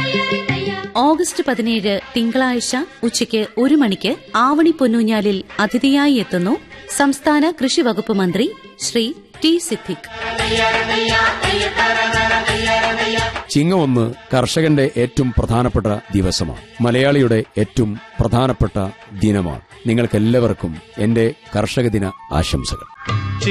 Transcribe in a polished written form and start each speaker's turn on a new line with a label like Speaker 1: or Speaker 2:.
Speaker 1: August 17 തിങ്കളാഴ്ച ഉച്ചയ്ക്ക് 1 മണിക്ക് ആവണി പൊന്നൂഞ്ഞാലിൽ അതിഥിയായി എത്തുന്നു സംസ്ഥാന കൃഷി വകുപ്പ് മന്ത്രി ശ്രീ ടി സിദ്ദിഖ്.
Speaker 2: ചിങ്ങം 1 കർഷകന്റെ ഏറ്റവും പ്രധാനപ്പെട്ട ദിവസമാണ്. മലയാളിയുടെ ഏറ്റവും പ്രധാനപ്പെട്ട ദിനമാണ്. നിങ്ങൾക്കെല്ലാവർക്കും എന്റെ കർഷക ദിന ആശംസകൾ.